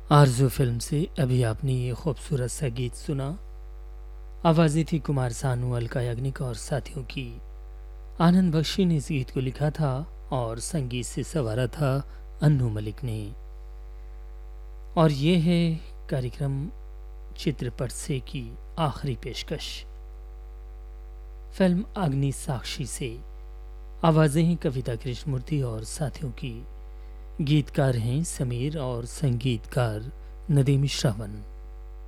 आरज़ू film से अभी आपने ये खूबसूरत सा गीत सुना। आवाज़ें थी कुमार सानू, अलका याग्निक और साथियों की। आनंद बख्शी ने इस गीत को लिखा था और संगीत से संवारा था अन्नू मलिक ने। और ये है कार्यक्रम चित्रपट से की आखिरी पेशकश, फिल्म अग्नि साक्षी से। आवाज़ें हैं कविता कृष्णमूर्ति और साथियों की। गीतकार हैं समीर और संगीतकार नदीम श्रवण।